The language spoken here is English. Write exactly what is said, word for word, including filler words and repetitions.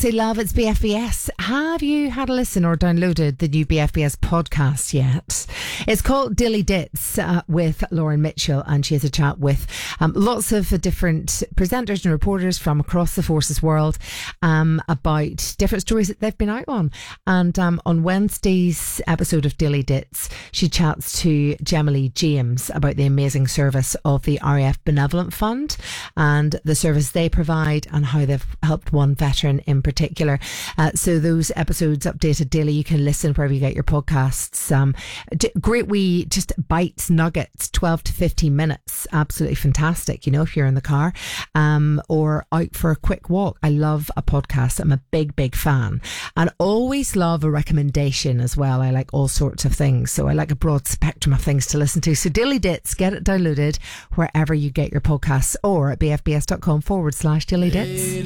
Say love, it's B F B S. Have you had a listen or downloaded the new B F B S podcast yet? It's called Dilly Dits uh, with Lauren Mitchell, and she has a chat with um, lots of uh, different presenters and reporters from across the Forces world um, about different stories that they've been out on. And um, on Wednesday's episode of Dilly Dits, she chats to Gemma Lee James about the amazing service of the R A F Benevolent Fund and the service they provide and how they've helped one veteran in particular. Uh, so those episodes updated daily. You can listen wherever you get your podcasts. Um, d- great wee just bites, nuggets, twelve to fifteen minutes. Absolutely fantastic. You know, if you're in the car um, or out for a quick walk. I love a podcast. I'm a big, big fan, and always love a recommendation as well. I like all sorts of things. So I like a broad spectrum of things to listen to. So Dilly Dits, get it downloaded wherever you get your podcasts or at bfbs.com forward slash Dilly Dits.